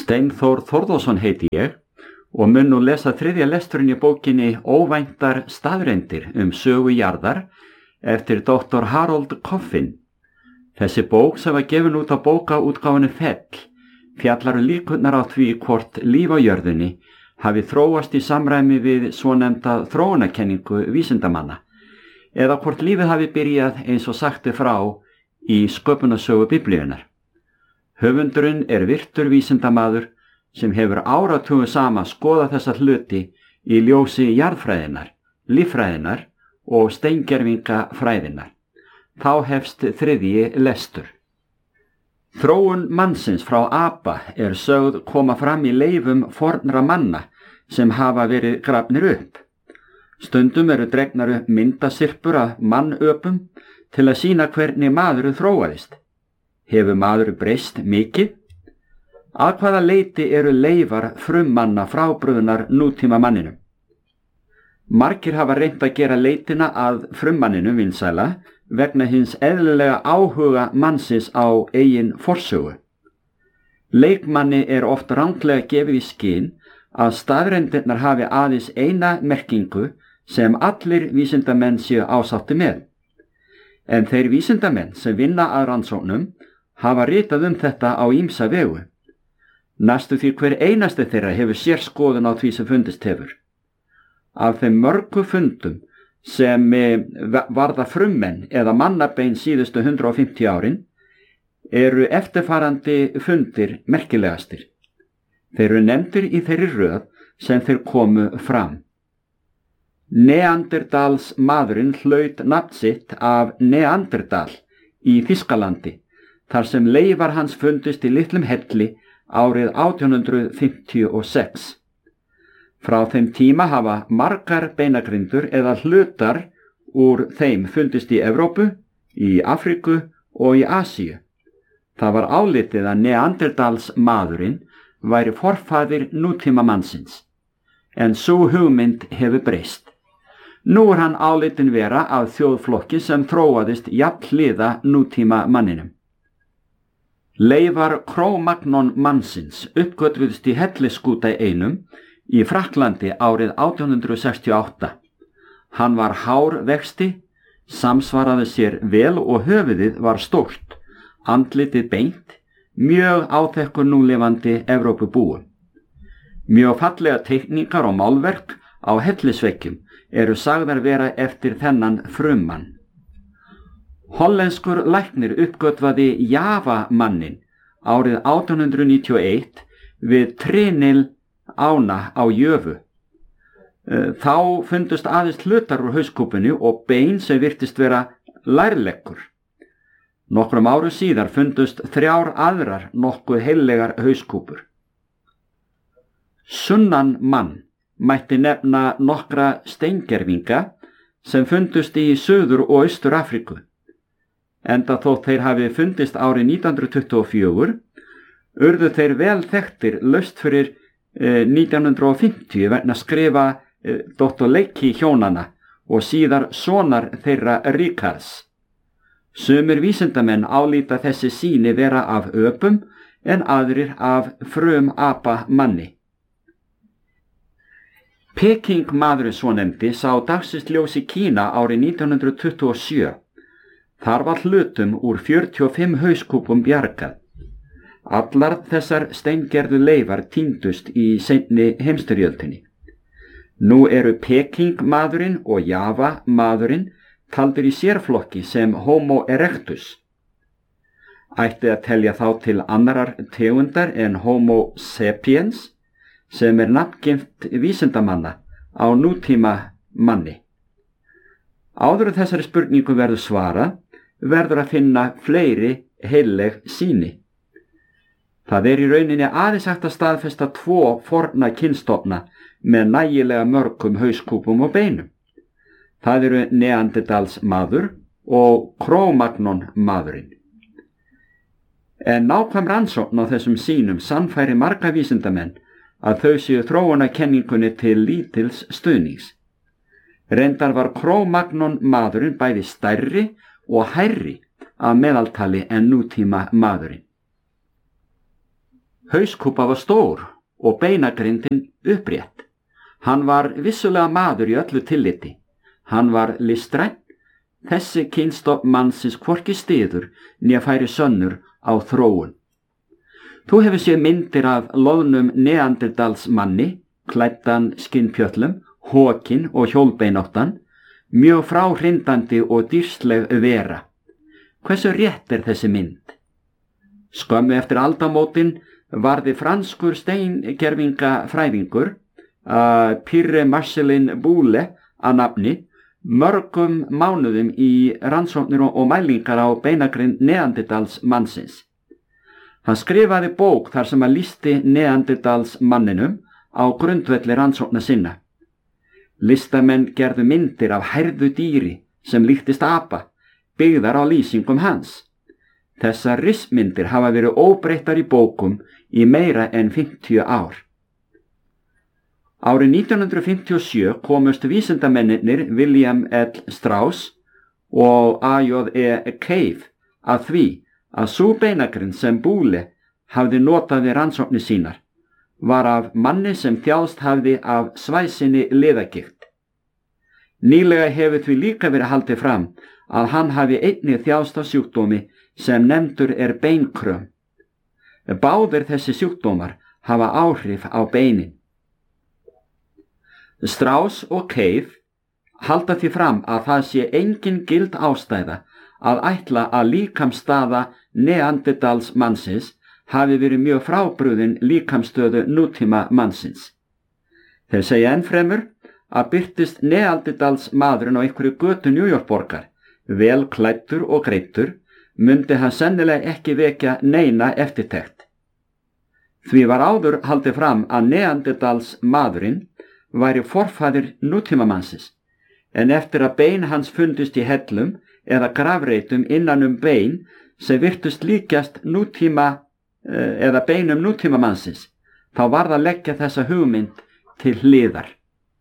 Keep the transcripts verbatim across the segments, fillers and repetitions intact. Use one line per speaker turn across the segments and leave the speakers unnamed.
Steinþór Þórðarson heiti ég og mun nú lesa þriðja lesturinn í bókinni Óvæntar staðreyndir um sögu jarðar eftir doktor Harold Coffin. Þessi bók sem var gefin út á bókaútgáfunni Fell fjallar um líkurnar á því hvort líf á jörðinni hafi þróast í samræmi við svonefnda þróunarkenningu vísindamanna eða hvort lífið hafi byrjað eins og sagt er frá í sköpunarsögu Biblíunnar. Höfundurinn er virtur vísindamaður sem hefur áratugum saman skoðað þessa hluti í ljósi jarðfræðinnar, líffræðinnar og steingervingafræðinnar. Þá hefst þriðji lestur. Þróun mannsins frá apa er sögð koma fram í leifum fornra manna sem hafa verið grafnir upp. Stundum eru dregnar upp myndasyrpur af mannöpum til að sýna hvernig maðurinn þróaðist. Hefur maður breyst mikið? Að hvaða leyti eru leifar frummanna frábrugðnar nútíma manninum? Margir hafa reynt að gera leitina að frummanninum vinsæla vegna hins eðlilega áhuga mannsins á eigin forsögu. Leikmanni er oft ranglega gefið í skyn að staðreyndirnar hafi aðeins eina merkingu sem allir vísindamenn séu ásátti með. En þeir vísindamenn sem vinna að rannsóknum hafa ritað um þetta á ýmsa vegu. Næstu því hver einasti þeirra hefur sér skoðun á því sem fundist hefur. Af þeim mörgu fundum sem varða frummenn eða mannabein síðustu hundrað og fimmtíu árin eru eftirfarandi fundir merkilegastir. Þeir eru nefndir í þeirri röð sem þeir komu fram. Neanderdals maðurinn hlaut nafn sitt af Neanderdal í Þýskalandi, þar sem leifar hans fundist í litlum helli árið átján hundruð fimmtíu og sex. Frá þeim tíma hafa margar beinagrindur eða hlutar úr þeim fundist í Evrópu, í Afríku og í Asíu. Það var álitið að Neanderdals maðurinn væri forfaðir nútíma mannsins, en sú hugmynd hefur breyst. Nú er hann álitinn vera af þjóðflokki sem þróaðist jafnhliða nútíma manninum. Leifar Cro-Magnon mannsins uppgötvuðust í hellisskúta einum í Frakklandi árið átján hundruð sextíu og átta. Hann var hár vexti, samsvaraði sér vel og höfuðið var stórt, andlitið beint, mjög áþekkur núlifandi Evrópubúum. Mjög fallega teikningar og málverk á hellisveggjum eru sagðar vera eftir þennan frummann. Hollenskur læknir uppgötvaði Java-mannin árið átján hundruð níutíu og eitt við Trinil ána á Jöfu. Þá fundust aðeins hlutar úr hauskúpunni og bein sem virtist vera lærleggur. Nokkrum árum síðar fundust þrjár aðrar nokkuð heillegar hauskúpur. Sunnan mann mætti nefna nokkra steingervinga sem fundust í Suður- og Austur-Afríku. Enda þótt þeir hafi fundist árið nítján hundruð tuttugu og fjögur, urðu þeir vel þekktir laust fyrir eh, nítján hundruð fimmtíu vegna skrifa eh, doktor Leikki hjónana og síðar sonar þeirra Ricards. Sumir vísindamenn álíta þessi sýni vera af öpum en aðrir af frum apa manni. Peking maðurinn svonefndi sá dagsins ljós í Kína árið nítján hundruð tuttugu og sjö. Þar var hlutum úr fjörutíu og fimm hauskúpum bjargað. Allar þessar steingerðu leifar týndust í seinni heimsstyrjöldinni. Nú eru Peking maðurinn og Java maðurinn taldir í sérflokki sem Homo erectus. Ætti að telja þá til annarar tegundar en Homo sapiens, sem er nafngift vísindamanna á nútíma manni. Áður en þessari spurningu verður svara, verður að finna fleiri heilleg sýni. Það er í rauninni aðeins hægt að staðfesta tvo forna kynstofna með nægilega mörgum hauskúpum og beinum. Það eru Neanderdals maður og Cro-Magnon maðurinn. En nákvæm rannsókn á þessum sýnum sannfæri marga vísindamenn að þau séu þróunarkenningunni til lítils stuðnings. Reyndar var Cro-Magnon maðurinn bæði stærri og hærri að meðaltali en nútíma maðurinn. Hauskúpa var stór og beinagrindin upprétt. Hann var vissulega maður í öllu tilliti. Hann var listræn. Þessi kynstofn mannsins hvorki styður né færi sönnur á þróun. Þú hefur séð myndir af loðnum neanderdals manni, klæddan skinnpjöllum, hókin og hjólbeináttan, mjög fráhrindandi og dýrsleg vera. Hversu rétt er þessi mynd? Skömmu eftir aldamótin varði franskur steingervingafræðingur, uh, Pierre Marcellin Boule að nafni, mörgum mánuðum í rannsóknir og mælingar á beinagrind neanderdals mannsins. Hann skrifaði bók þar sem hann lýsti neanderdals manninum á grundvelli rannsókna sinna. Listamenn gerðu myndir af hærðu dýri sem líktist apa, byggðar á lýsingum hans. Þessar ristmyndir hafa verið óbreyttar í bókum í meira en fimmtíu ár. Árið nítján hundruð fimmtíu og sjö komust vísindamennirnir William L. Strauss og A J E Cave að því að sú beinagrind sem Boule hafði notað við rannsóknir sínar var af manni sem þjáðst hafði af svæsinni liðagigt. Nýlega hefur því líka verið haldið fram að hann hafi einnig þjáðst af sjúkdómi sem nefndur er beinkröm. Báðir þessi sjúkdómar hafa áhrif á beinin. Strauss og Cave halda því fram að það sé engin gild ástæða að ætla að líkamsstaða neanderdals mannsins hafi verið mjög frábrugðin líkamsstöðu nútíma mannsins. Þeir segja ennfremur að birtist neanderdals maðurinn á einhverju götu New York borgar, vel klæddur og greittur, mundi hann sennilega ekki vekja neina eftirtekt. Því var áður haldið fram að neanderdals maðurinn væri forfaðir nútímamannsins, en eftir að bein hans fundist í hellum eða grafreitum innan um bein sem virtust líkjast nútíma eða beinum nútímamannsins, þá varð að leggja þessa hugmynd til hliðar.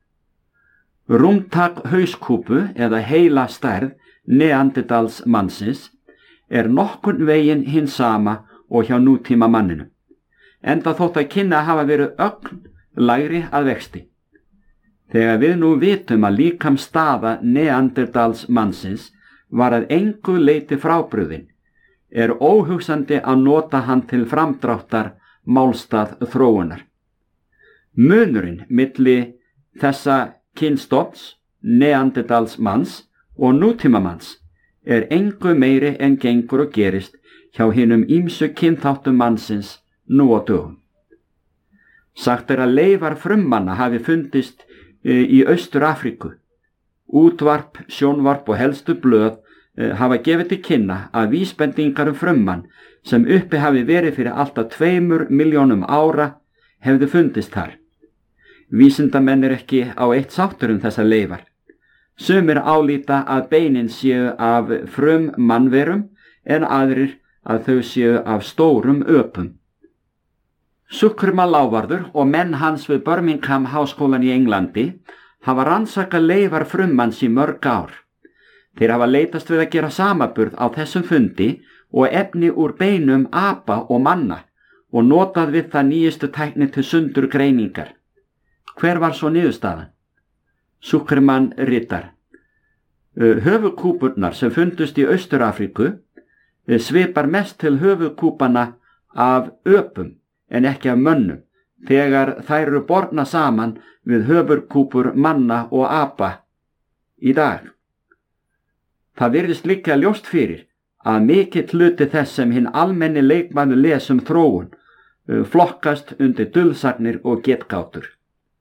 Rúmtak hauskúpu eða heila stærð neanderdals mannsins er nokkurn veginn hinn sama og hjá nútíma manninu, enda þótt að kynna hafa verið ögn lægri að vexti. Þegar við nú vitum að líkamsstaða neanderdals mannsins var að engu leyti frábrugðin, er óhugsandi að nota hann til framdráttar málstað þróunar. Munurinn milli þessa kynstofns, neanderdals manns og nútímamanns er engu meiri en gengur og gerist hjá hinum ýmsu kynþáttum mannsins nú á dögum. Sagt er að leifar frummanna hafi fundist í Austur-Afríku. Útvarp, sjónvarp og helstu blöð hafa gefið til kynna að vísbendingar um frummann sem uppi hafi verið fyrir alltaf tveimur milljónum ára hefðu fundist þar. Vísindamenn er ekki á eitt sáttur um þessar leifar. Sumir álíta að beinin séu af frum mannverum en aðrir að þau séu af stórum öpum. Sukruma Lávarður og menn hans við Birmingham háskólan í Englandi hafa rannsakað leifar frummanns í mörg ár. Þeir hafa leitast við að gera samanburð á þessum fundi og efni úr beinum apa og manna og notað við það nýjustu tækni til sundur greiningar. Hver var svo niðurstaðan? Sukerman ritar. Höfuðkúpurnar sem fundust í Austur-Afríku svipar mest til höfuðkúpana af öpum en ekki af mönnum, þegar þær eru borna saman við höfuðkúpur manna og apa í dag. Það virðist líka ljóst fyrir að mikill hluti þess sem hinn almenni leikmaður les um þróun flokkast undir dulsagnir og getgátur.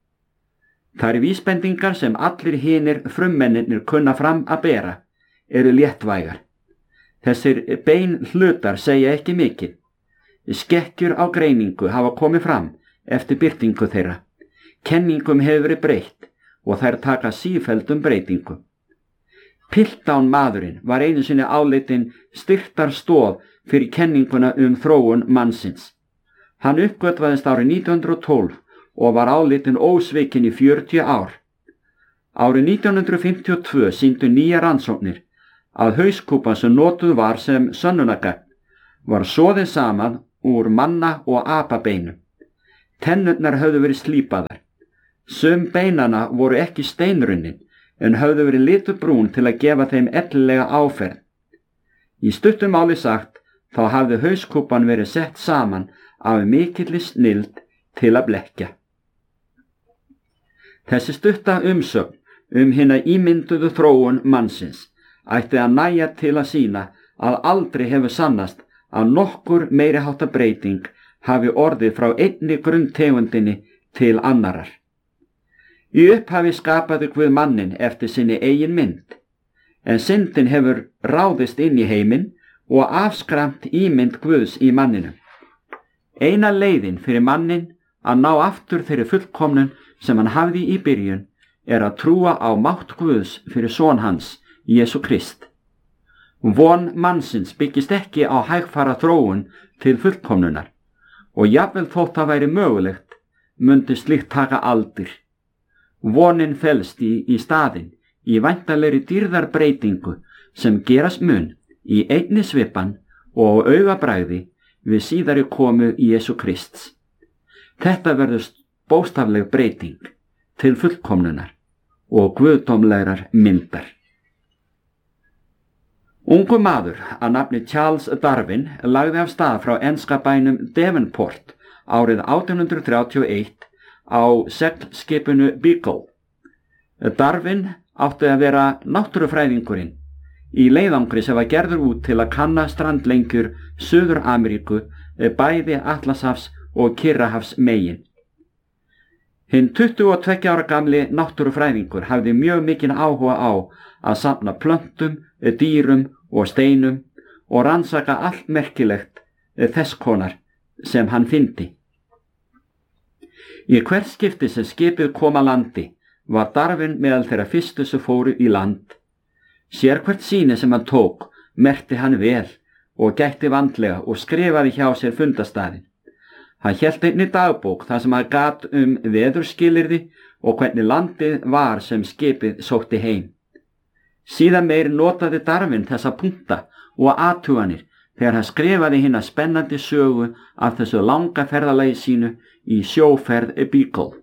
Þær vísbendingar sem allir hinir frummennirnir kunna fram að bera eru léttvægar. Þessir bein hlutar segja ekki mikið. Skekkjur á greiningu hafa komið fram eftir birtingu þeirra. Kenningum hefur verið breytt og þær taka sífelldum breytingu. Piltdown maðurinn var einu sinni áleitin styrktar stoð fyrir kenninguna um þróun mannsins. Hann uppgötvaðist árið nítján hundruð og tólf og var áleitin ósvikin í fjörutíu ár. Árið nítján hundruð fimmtíu og tvö sýndu nýjar rannsóknir að hauskúpan sem notuð var sem sönnunargagn var soðið saman úr manna og apabeinum. Tennurnar höfðu verið slípaðar. Sum beinana voru ekki steinrunnin, en höfðu verið litubrún til að gefa þeim ellilega áferð. Í stuttum máli sagt, þá hafði hauskúpan verið sett saman af mikilli snilld til að blekkja. Þessi stutta umsögn um hina ímynduðu þróun mannsins ætti að nægja til að sýna að aldrei hefur sannast að nokkur meiriháttar breyting hafi orðið frá einni grunntegundinni til annarar. Í upphafi skapaði Guð mannin eftir sinni eigin mynd, en syndin hefur ráðist inn í heiminn og afskræmt ímynd Guðs í manninum. Eina leiðin fyrir mannin að ná aftur þeirri fullkomnun sem hann hafði í byrjun er að trúa á mátt Guðs fyrir son hans, Jesú Krist. Von mannsins byggist ekki á hægfara þróun til fullkomnunar og jafnvel þótt það væri mögulegt mundi slíkt taka aldir. Vonin felst í, í staðinn í væntanlegri dýrðarbreytingu sem gerast mun í einni svipan og augabragði við síðari komu Jesú Krists. Þetta verður bóstafleg breyting til fullkomnunar og guðdómlegrar myndar. Ungur maður að nafni Charles Darwin lagði af stað frá enska bænum Devonport árið átján hundrað þrjátíu og eitt á seglskipinu Beagle. Darwin átti að vera náttúrufræðingurinn í leiðangri sem var gerður út til að kanna strandlengjur Suður-Ameríku, bæði Atlantshafs og Kyrrahafs megin. Hinn tuttugu og tveggja ára gamli náttúrufræðingur hafði mjög mikinn áhuga á að safna plöntum, dýrum og steinum og rannsaka allt merkilegt þess konar sem hann fyndi. Í hvert skipti sem skipið kom að landi var Darwin meðal þeirra fyrstu sem fóru í land. Sérhvert sýni sem hann tók merkti hann vel og gætti vandlega og skrifaði hjá sér fundastaðinn. Hann hélt einnig dagbók þar sem hann gat um veðurskilyrði og hvernig landið var sem skipið sótti heim. Síðan meir notaði Darwin þessa punkta og athuganir þegar hann skrifaði hina spennandi sögu af þessu langa ferðalagi sínu í sjóferð Beagle.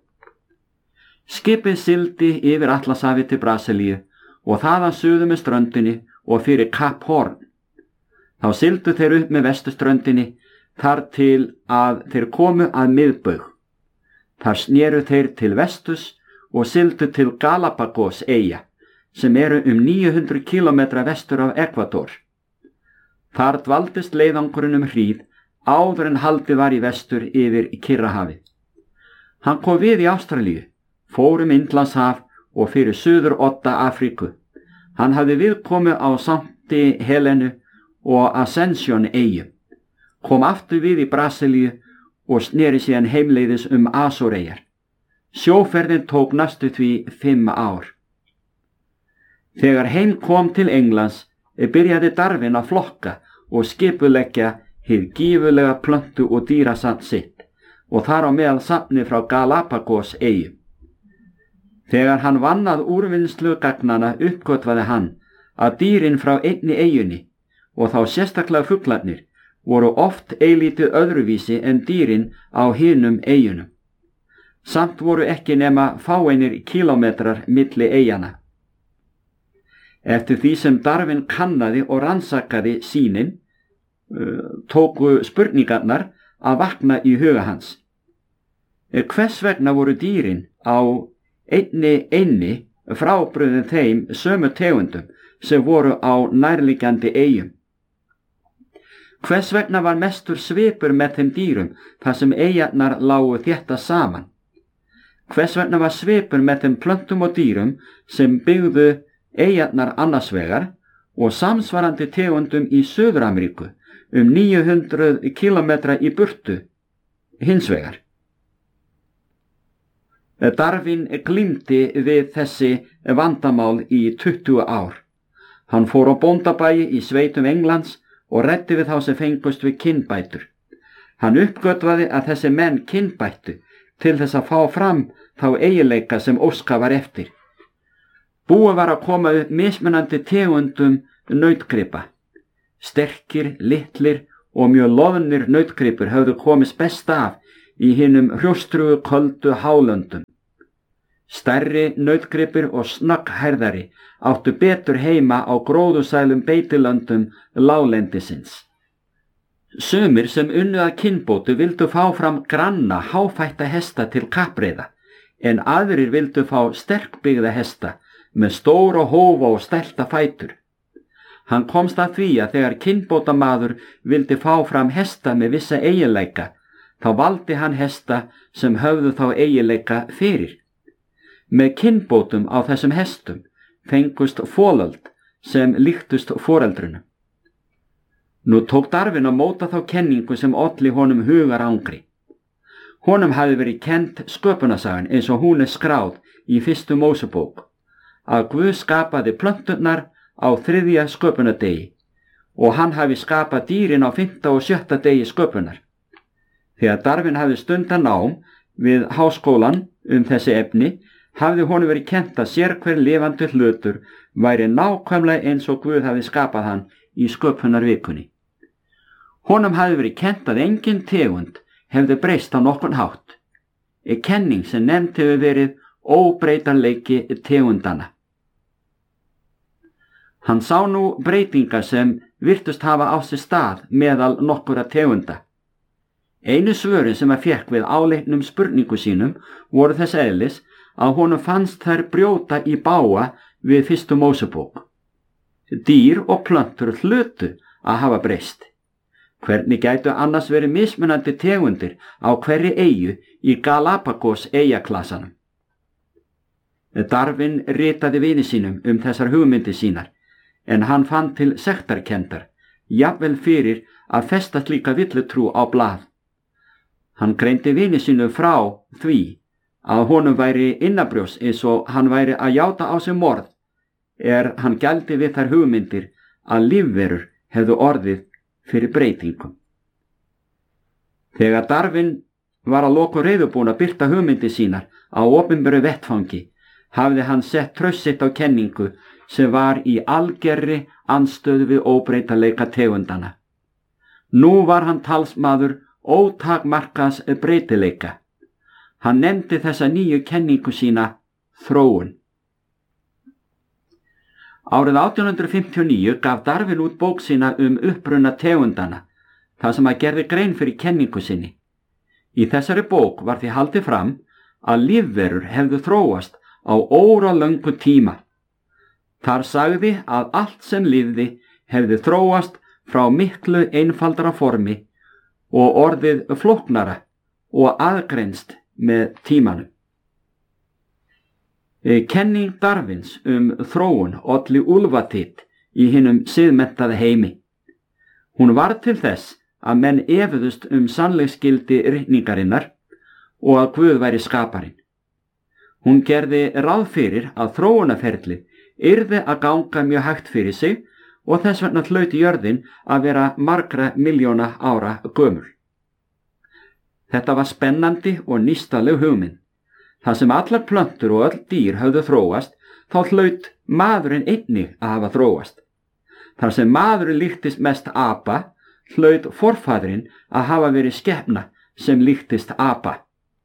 Skipið sigldi yfir Atlantshafið til Brasilíu og þaðan suður með ströndinni og fyrir Kap Horn. Þá sigldu þeir upp með vesturströndinni þar til að þeir komu að miðbaug. Þar snéru þeir til vestus og sigldu til Galapagos eyja, sem eru um níu hundruð kílómetra vestur af Ekvador. Þar dvaldist leiðangurinn um hríð áður en haldið var í vestur yfir Kyrrahafið. Hann kom við í Ástralíu, fór um Indlandshaf og fyrir suður odda Afríku. Hann hafði viðkomu á Sankti Helenu og Ascension eyjum, kom aftur við í Brasilíu og sneri síðan heimleiðis um Azoreyjar. Sjóferðin tók næstu því fimm ár. Þegar heim kom til Englands byrjaði Darwin að flokka og skipuleggja hið gífurlega plöntu- og dýrasafn sitt og þar á meðal safni frá Galapagos eyjum. Þegar hann vann að úrvinnslu gagnanna uppgötvaði hann að dýrin frá einni eyjunni og þá sérstaklega fuglarnir voru oft eilítið öðruvísi en dýrin á hinum eyjunum. Samt voru ekki nema fáeinir kílómetrar milli eyjana. Eftir því sem Darwin kannaði og rannsakaði sýnin, tóku spurningarnar að vakna í huga hans. Hvers vegna voru dýrin á einni einni frábrugðin þeim sömu tegundum sem voru á nærliggjandi eyjum? Hvers vegna var mestur svipur með þeim dýrum þar sem eyjarnar lágu þétta saman? Hvers vegna var svipur með þeim plöntum og dýrum sem byggðu eyjarnar annars vegar og samsvarandi tegundum í Suður-Ameríku um níu hundruð kílómetra í burtu hins vegar? Darwin glímdi við þessi vandamál í tuttugu ár. Hann fór á bóndabæi í sveitum Englands og ræddi við þá sem fengust við kynbætur. Hann uppgötvaði að þessi menn kynbættu til þess að fá fram þá eiginleika sem óskað var eftir. Búið var að koma upp mismunandi tegundum nautgripa, sterkir, litlir og mjög loðnir nautgripir höfðu komist best af í hinum hrjóstrugu köldu hálöndum. Stærri nautgripir og snögghærðari áttu betur heima á gróðursælum beitilöndum láglendisins. Sumir sem unnu að kynbótu vildu fá fram granna háfætta hesta til kappreiða, en aðrir vildu fá sterkbyggða hesta með stóra hófa og stælta fætur. Hann komst að því að þegar kynbótamaður vildi fá fram hesta með vissa eiginleika, þá valdi hann hesta sem höfðu þá eiginleika fyrir. Með kynbótum á þessum hestum fengust folöld sem líktust foreldrunum. Nú tók Darwin að móta þá kenningu sem olli honum hugarangri. Honum hafði verið kennt sköpunarsagan eins og hún er skráð í fyrstu Mósebók, að Guð skapaði plönturnar á þriðja sköpunardegi og hann hafi skapað dýrin á fimmta og sjötta degi sköpunar. Þegar Darwin hafði stundað nám við háskólan um þessi efni, hafði honum verið kennt að sérhver lifandi hlutur væri nákvæmlega eins og Guð hafði skapað hann í sköpunarvikunni. Honum hafði verið kennt að engin tegund hefði breyst á nokkurn hátt, er kenning sem nefnd hefur verið óbreytanleiki tegundana. Hann sá nú breytingar sem virtust hafa á sér stað meðal nokkura tegunda. Einu svörin sem að fékk við áleitnum spurningu sínum voru þess eðlis að honum fannst þær brjóta í bága við fyrstu Mósebók. Dýr og plöntur hlutu að hafa breyst. Hvernig gætu annars verið mismunandi tegundir á hverri eyju í Galapagos eyjaklasanum? Darwin ritaði vini sínum um þessar hugmyndir sínar, en hann fann til sektarkenndar, jafnvel fyrir að festa slíka villutrú á blað. Hann greindi vini sínum frá því að honum væri innabrjósts eins og hann væri að játa á sig morð, er hann gældi við þær hugmyndir að lífverur hefðu orðið fyrir breytingum. Þegar Darwin var að loku reiðubúin að birta hugmyndir sínar á opinberu vettfangi, hafði hann sett traust sitt á kenningu sem var í algerri andstöðu við óbreytanleika tegundana. Nú var hann talsmaður ótakmarkaðs breytileika. Hann nefndi þessa nýju kenningu sína þróun. Árið átján hundrað fimmtíu og níu gaf Darwin út bók sína um uppruna tegundana, þar sem að gerði grein fyrir kenningu sinni. Í þessari bók var því haldið fram að lífverur hefðu þróast á óralöngu tíma. Þar sagði að allt sem lifði hefði þróast frá miklu einfaldara formi og orðið flóknara og aðgreinst með tímanum. Kenning Darwins um þróun olli úlfatitt í hinum siðmenntaða heimi. Hún var til þess að menn efuðust um sannleiksgildi ritningarinnar og að Guð væri skaparinn. Hún gerði ráð fyrir að þróunarferlið yrði að ganga mjög hægt fyrir sig og þess vegna hlaut jörðin að vera margra miljóna ára gömul. Þetta var spennandi og nýstaleg hugmynd. Það sem allar plöntur og öll dýr höfðu þróast, þá hlaut maðurinn einnig að hafa þróast. Þar sem maðurinn líktist mest apa, hlaut forfaðurinn að hafa verið skepna sem líktist apa.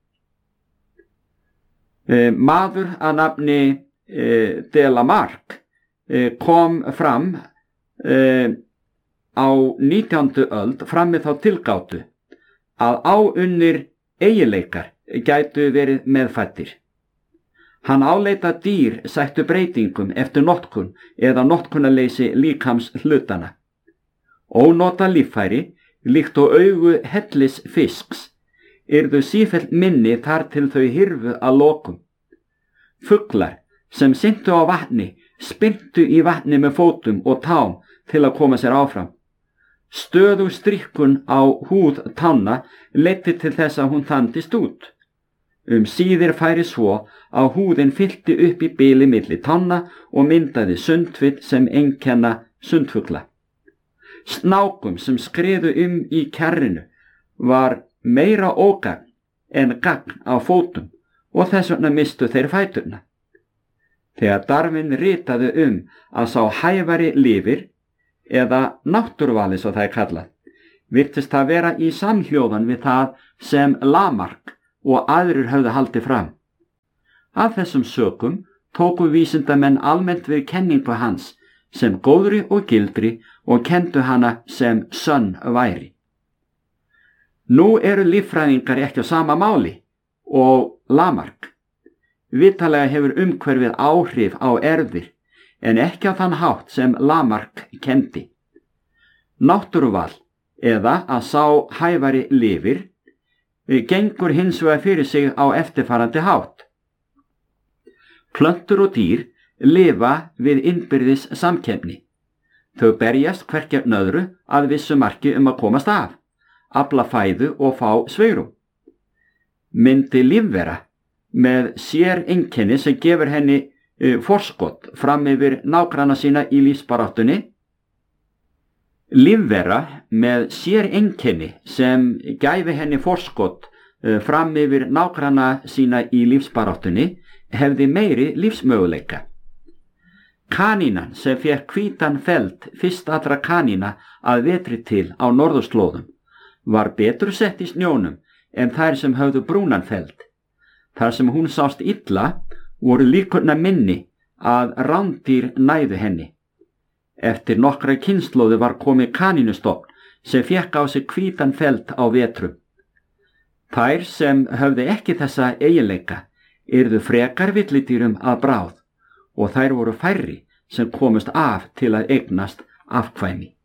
E, maður að nafni e, de Lamarck e, kom fram e, á nítjándu öld fram með þá tilgátu að áunnir eiginleikar gætu verið meðfæddir. Hann áleit að dýr sættu breytingum eftir notkun eða notkunarleysi líkams hlutana. Ónota líffæri, líkt og augu hellis fisks, yrðu sífellt minni þar til þau hyrfu að lokum. Fuglar sem syntu á vatni, spyrntu í vatni með fótum og tám til að koma sér áfram. Stöðu strikkun á húð tanna leiddi til þess að hún þandist út. Um síðir færi svo að húðin fyllti upp í bili milli tanna og myndaði sundfit sem einkenna sundfugla. Snákum sem skriðu um í kjarrinu var meira ógagn en gagn á fótum og þess vegna mistu þeir fæturna. Þegar Darwin ritaði um að sá hæfari lifir, eða náttúruvali svo það er kallað, virtist það vera í samhljóðan við það sem Lamarck og aðrir höfðu haldið fram. Af þessum sökum tóku vísindamenn almennt við kenningu hans sem góðri og gildri og kenndu hana sem sönn væri. Nú eru líffræðingar ekki á sama máli og Lamarck. Vitanlega hefur umhverfið áhrif á erfðir en ekki á þann hátt sem Lamarck kenndi. Náttúruval eða að sá hæfari lifir gengur hins vegar fyrir sig á eftirfarandi hátt. Plöntur og dýr lifa við innbyrðis samkeppni. Þau berjast hvert gegn öðru að vissu marki um að komast af, afla fæðu og fá sveirum. Myndi lífvera með sér einkenni sem gefur henni forskot fram yfir nágranna sína í lífsbaráttunni. Lífvera með sér einkenni sem gæfi henni forskot fram yfir nágranna sína í lífsbaráttunni hefði meiri lífsmöguleika. Kanínan sem fékk hvítan feld fyrst allra kanína að vetri til á norðurslóðum var betur sett í snjónum en þær sem höfðu brúnan feld. Þar sem hún sást illa voru líkurnar minni að rándýr næðu henni. Eftir nokkra kynslóðu var komið kanínustofn sem fékk á sig hvítan feld á vetrum. Þær sem höfðu ekki þessa eiginleika yrðu frekar villidýrum að bráð og þær voru færri sem komust af til að eignast afkvæmi.